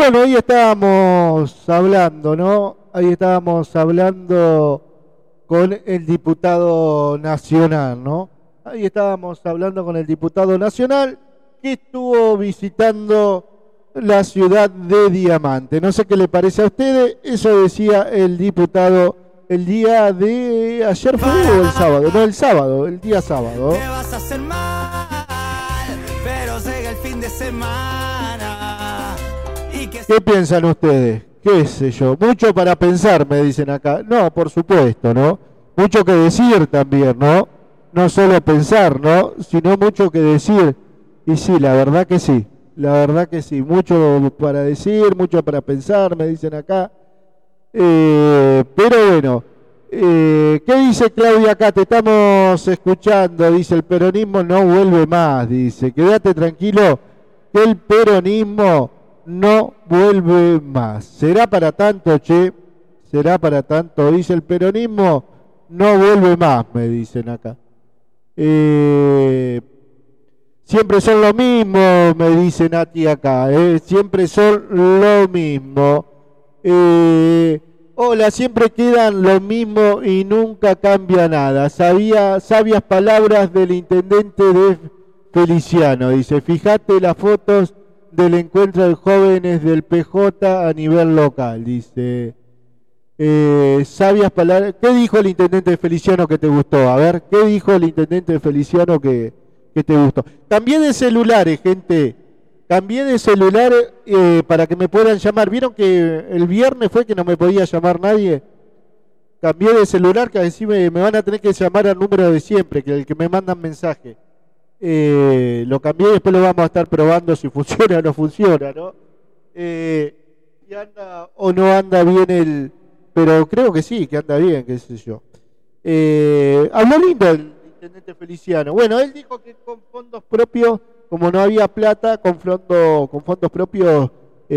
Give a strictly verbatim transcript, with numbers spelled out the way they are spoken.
Bueno, ahí estábamos hablando, ¿no? Ahí estábamos hablando con el diputado nacional, ¿no? Ahí estábamos hablando con el diputado nacional que estuvo visitando la ciudad de Diamante. No sé qué le parece a ustedes, eso decía el diputado el día de ayer fue o el sábado, no el sábado, el día sábado. Te vas a hacer mal, pero llega el fin de semana. Y que... ¿Qué piensan ustedes? ¿Qué sé yo? Mucho para pensar, me dicen acá. No, por supuesto, ¿no? Mucho que decir también, ¿no? No solo pensar, ¿no? Sino mucho que decir. Y sí, la verdad que sí. La verdad que sí. Mucho para decir, mucho para pensar, me dicen acá. Eh, pero bueno, eh, ¿qué dice Claudia acá? Te estamos escuchando. Dice, el peronismo no vuelve más. Dice, quédate tranquilo que el peronismo no vuelve más. ¿Será para tanto, che? ¿Será para tanto? Dice, el peronismo no vuelve más, me dicen acá. Eh, siempre son lo mismo, me dice Nati acá. Eh, siempre son lo mismo. Eh, hola, siempre quedan lo mismo y nunca cambia nada. Sabía, sabias palabras del intendente de Feliciano. Dice, fíjate las fotos del encuentro de jóvenes del P J a nivel local. Dice, eh, sabias palabras. ¿Qué dijo el intendente de Feliciano que te gustó? A ver, ¿qué dijo el intendente de Feliciano que, que te gustó? Cambié de celulares, gente. Cambié de celular eh, para que me puedan llamar. ¿Vieron que el viernes fue que no me podía llamar nadie? Cambié de celular, que así me, me van a tener que llamar al número de siempre, que el que me mandan mensaje. Eh, lo cambié y después lo vamos a estar probando si funciona o no funciona, ¿no? Eh, y anda o no anda bien el... Pero creo que sí, que anda bien, qué sé yo. Eh, habló lindo el intendente Feliciano. Bueno, él dijo que con fondos propios, como no había plata, con, fondo, con fondos propios